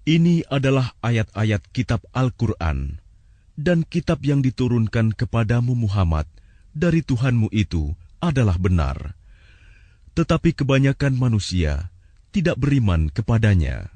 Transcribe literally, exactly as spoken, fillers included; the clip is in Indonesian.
Ini adalah ayat-ayat kitab Al-Quran, dan kitab yang diturunkan kepadamu Muhammad dari Tuhanmu itu adalah benar. Tetapi kebanyakan manusia tidak beriman kepadanya.